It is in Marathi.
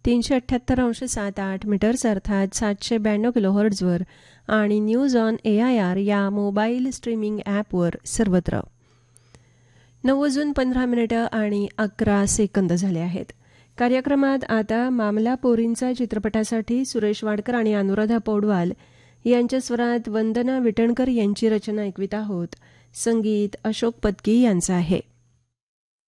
378.78 मीटर्स अर्थात 792 किलोहर्ट्झवर आणि न्यूज ऑन AIR या मोबाईल स्ट्रीमिंग ॲपवर सर्वत्र. 9:15 आणि 11 सेकंद झाले आहेत. कार्यक्रमात आता मामला पोरींचा चित्रपटासाठी सुरेश वाडकर आणि अनुराधा पौडवाल यांच्या स्वरात वंदना विटणकर यांची रचना ऐकवित आहोत. संगीत अशोक पत्की यांचं आहे.